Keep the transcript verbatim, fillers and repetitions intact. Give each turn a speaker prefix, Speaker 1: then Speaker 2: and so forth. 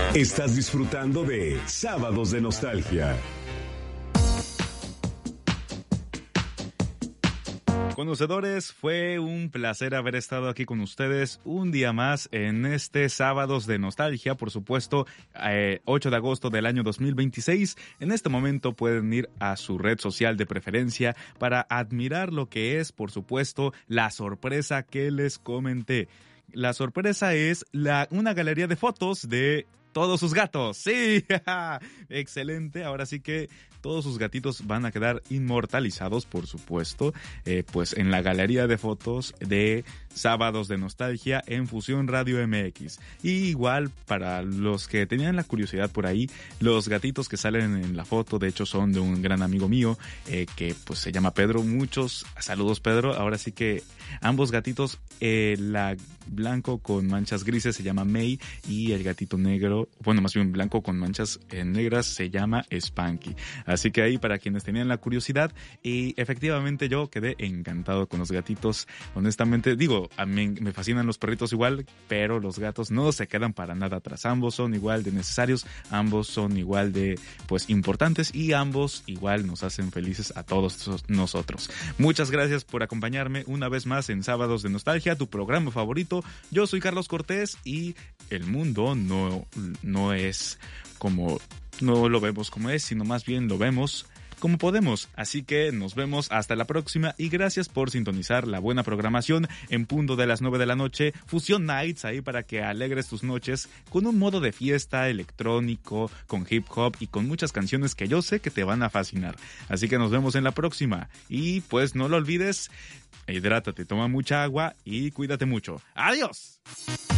Speaker 1: Estás disfrutando de Sábados de Nostalgia.
Speaker 2: Conocedores, fue un placer haber estado aquí con ustedes un día más en este Sábados de Nostalgia, por supuesto, eh, ocho de agosto del año dos mil veintiséis. En este momento pueden ir a su red social de preferencia para admirar lo que es, por supuesto, la sorpresa que les comenté. La sorpresa es la, una galería de fotos de todos sus gatos. ¡Sí! Excelente. Ahora sí que todos sus gatitos van a quedar inmortalizados, por supuesto, eh, pues en la galería de fotos de Sábados de Nostalgia en Fusión Radio M X. Y igual, para los que tenían la curiosidad por ahí, los gatitos que salen en la foto, de hecho, son de un gran amigo mío, eh, que pues se llama Pedro. Muchos saludos, Pedro. Ahora sí que ambos gatitos, eh, la blanco con manchas grises se llama May, y el gatito negro, bueno, más bien blanco con manchas eh, negras, se llama Spanky. Así que ahí, para quienes tenían la curiosidad, y efectivamente yo quedé encantado con los gatitos. Honestamente, digo, a mí me fascinan los perritos igual, pero los gatos no se quedan para nada atrás. Ambos son igual de necesarios, ambos son igual de, pues, importantes, y ambos igual nos hacen felices a todos nosotros. Muchas gracias por acompañarme una vez más en Sábados de Nostalgia, tu programa favorito. Yo soy Carlos Cortés, y el mundo no, no es como... no lo vemos como es, sino más bien lo vemos como podemos. Así que nos vemos hasta la próxima, y gracias por sintonizar la buena programación en punto de las nueve de la noche. Fusion Nights, ahí para que alegres tus noches con un modo de fiesta electrónico, con hip hop y con muchas canciones que yo sé que te van a fascinar. Así que nos vemos en la próxima, y pues no lo olvides, hidrátate, toma mucha agua y cuídate mucho. ¡Adiós!